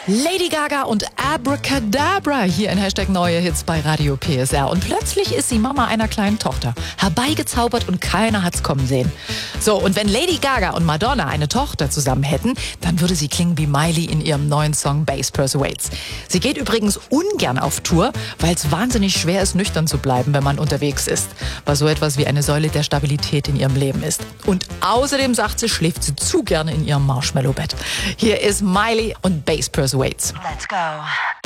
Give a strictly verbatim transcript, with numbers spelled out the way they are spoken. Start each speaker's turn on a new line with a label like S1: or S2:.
S1: Lady Gaga und Abracadabra hier in Hashtag Neue Hits bei Radio P S R. Und plötzlich ist sie Mama einer kleinen Tochter. Herbeigezaubert und keiner hat's kommen sehen. So, und wenn Lady Gaga und Madonna eine Tochter zusammen hätten, dann würde sie klingen wie Miley in ihrem neuen Song Bass Persuades. Sie geht übrigens ungern auf Tour, weil es wahnsinnig schwer ist, nüchtern zu bleiben, wenn man unterwegs ist. Was so etwas wie eine Säule der Stabilität in ihrem Leben ist. Und außerdem sagt sie, schläft sie zu gerne in ihrem Marshmallow-Bett. Hier ist Miley und Bass Persuades.
S2: Let's go.